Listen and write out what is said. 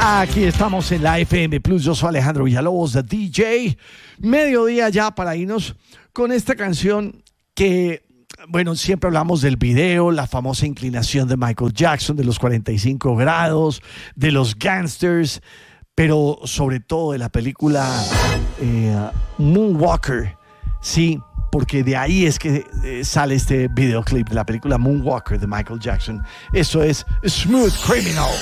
Aquí estamos en la FM Plus. Yo soy Alejandro Villalobos, the DJ. Mediodía ya para irnos con esta canción que, bueno, siempre hablamos del video, la famosa inclinación de Michael Jackson, de los 45 grados, de los gangsters, pero sobre todo de la película Moonwalker. Sí, porque de ahí es que sale este videoclip de la película Moonwalker de Michael Jackson. Eso es Smooth Criminal.